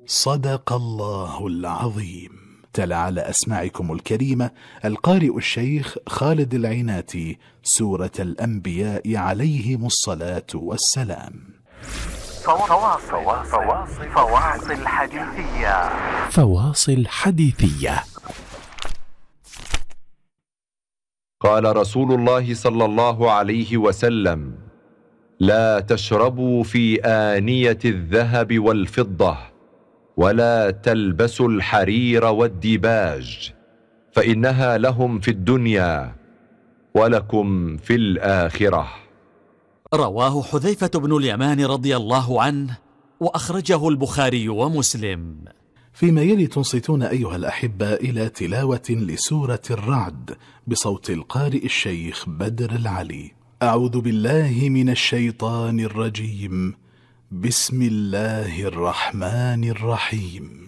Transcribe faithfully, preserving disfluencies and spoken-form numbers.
صدق الله العظيم. تلا على أسماعكم الكريمة القارئ الشيخ خالد العناتي سورة الأنبياء عليهم الصلاة والسلام. فواصل فواصل فواصل حديثية فواصل حديثية. قال رسول الله صلى الله عليه وسلم: لا تشربوا في آنية الذهب والفضة، ولا تلبسوا الحرير والديباج، فإنها لهم في الدنيا ولكم في الآخرة. رواه حذيفة بن اليمان رضي الله عنه، وأخرجه البخاري ومسلم. فيما يلي تنصتون أيها الأحبة إلى تلاوة لسورة الرعد بصوت القارئ الشيخ بدر العلي. أعوذ بالله من الشيطان الرجيم. بسم الله الرحمن الرحيم.